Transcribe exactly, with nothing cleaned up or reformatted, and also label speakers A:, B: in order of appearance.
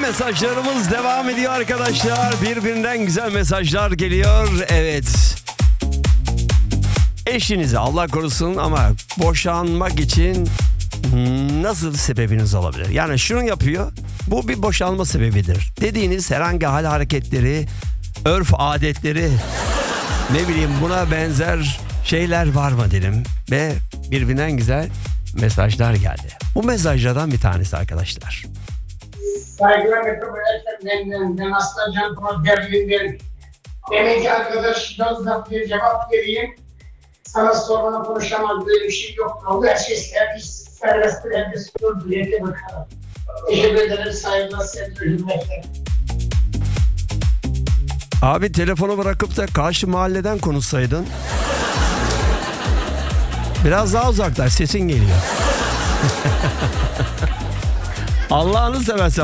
A: mesajlarımız devam ediyor arkadaşlar. Birbirinden güzel mesajlar geliyor. Evet. Eşinizi Allah korusun ama boşanmak için nasıl sebebiniz olabilir? Yani şunu yapıyor. Bu bir boşanma sebebidir. Dediğiniz herhangi hal hareketleri, örf adetleri, ne bileyim buna benzer şeyler var mı dedim. Ve birbirinden güzel mesajlar geldi. Bu mesajlardan bir tanesi arkadaşlar.
B: Saygılar efendim, ben Aslan Can Polat Berlin'den emekli arkadaş Yozgat bir cevap vereyim. Sana sormadan konuşamaz, böyle bir şey yok. Oldu her şey servis, serbesttir, herkes durdu, yeter bakalım. Teşekkür ederim, saygılar, sevgiler, hürmetler.
A: Abi telefonu bırakıp da karşı mahalleden konuşsaydın. Biraz daha uzaklar, sesin geliyor. Allah'ını seversen.